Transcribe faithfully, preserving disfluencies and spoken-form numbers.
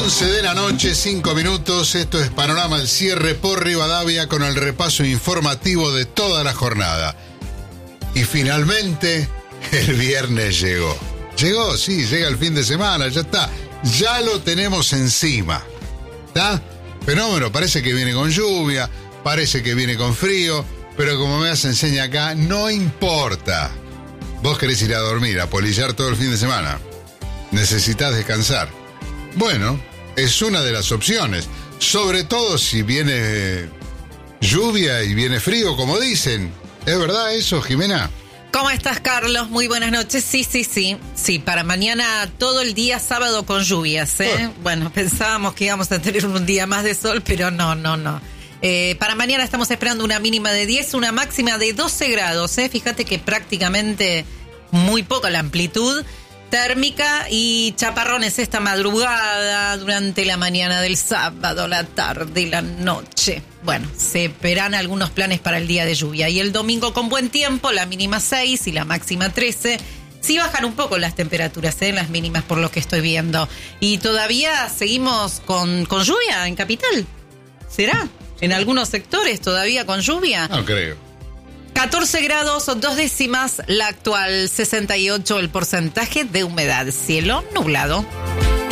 once de la noche, cinco minutos. Esto es Panorama al cierre por Rivadavia con el repaso informativo de toda la jornada. Y finalmente, el viernes llegó. Llegó, sí, llega el fin de semana, ya está. Ya lo tenemos encima. ¿Está? Fenómeno, parece que viene con lluvia, parece que viene con frío, pero como me hace enseña acá, no importa. Vos querés ir a dormir, a polillar todo el fin de semana. Necesitas descansar. Bueno, es una de las opciones. Sobre todo si viene lluvia y viene frío, como dicen. ¿Es verdad eso, Jimena? ¿Cómo estás, Carlos? Muy buenas noches. Sí, sí, sí. Sí, para mañana todo el día sábado con lluvias, ¿eh? Oh. Bueno, pensábamos que íbamos a tener un día más de sol, pero no, no, no. Eh, para mañana estamos esperando una mínima de diez, una máxima de doce grados, ¿eh? Fíjate que prácticamente muy poca la amplitud térmica y chaparrones esta madrugada, durante la mañana del sábado, la tarde y la noche. Bueno, se esperan algunos planes para el día de lluvia. Y el domingo con buen tiempo, la mínima seis y la máxima trece. Sí bajan un poco las temperaturas, ¿eh? Las mínimas por lo que estoy viendo. Y todavía seguimos con, con lluvia en Capital. ¿Será? ¿En algunos sectores todavía con lluvia? No creo. catorce grados, dos décimas, la actual, sesenta y ocho el porcentaje de humedad, cielo nublado.